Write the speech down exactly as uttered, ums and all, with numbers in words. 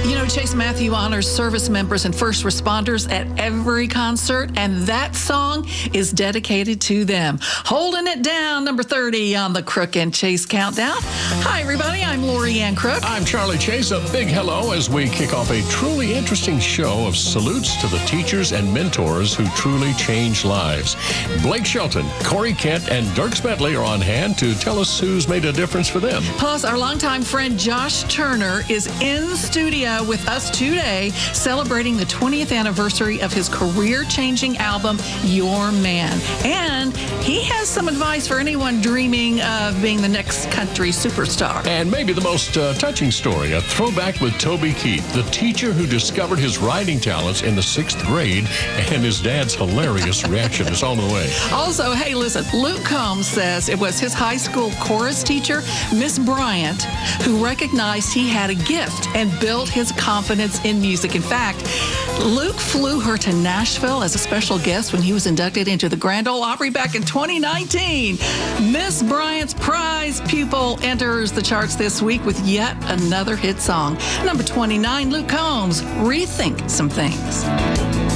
You know, Chase Matthew honors service members and first responders at every concert, and that song is dedicated to them. Holding it down, number thirty on the Crook and Chase Countdown. Hi, everybody. I'm Lori Ann Crook. I'm Charlie Chase. A big hello as we kick off a truly interesting show of salutes to the teachers and mentors who truly change lives. Blake Shelton, Corey Kent, and Dirk Bentley are on hand to tell us who's made a difference for them. Plus, our longtime friend Josh Turner is in studio with us today, celebrating the twentieth anniversary of his career-changing album, Your Man. And he has some advice for anyone dreaming of being the next country superstar. And maybe the most uh, touching story, a throwback with Toby Keith, the teacher who discovered his writing talents in the sixth grade, and his dad's hilarious reaction is on the way. Also, hey, listen, Luke Combs says it was his high school chorus teacher, Miss Bryant, who recognized he had a gift and built his confidence in music. In fact, Luke flew her to Nashville as a special guest when he was inducted into the Grand Ole Opry back in twenty nineteen. Miss Bryant's prize pupil enters the charts this week with yet another hit song. Number twenty-nine, Luke Combs, Rethink Some Things.